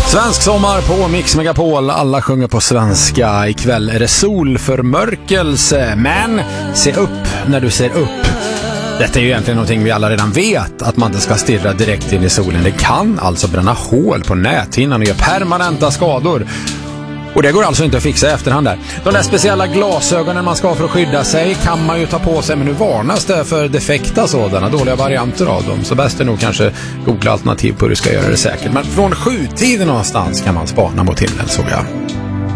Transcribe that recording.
Svensk sommar på Mix Megapol. Alla sjunger på svenska. Ikväll är det solförmörkelse. Men se upp när du ser upp. Detta är ju egentligen någonting vi alla redan vet, att man inte ska stirra direkt in i solen. Det kan alltså bränna hål på näthinnan och ge permanenta skador. Och det går alltså inte att fixa i efterhand där. De där speciella glasögonen man ska ha för att skydda sig kan man ju ta på sig, men nu varnas det för defekta sådana, dåliga varianter av dem. Så bäst är nog kanske googla alternativ på hur du ska göra det säkert. Men från 7-tiden någonstans kan man spana mot himlen, såg jag.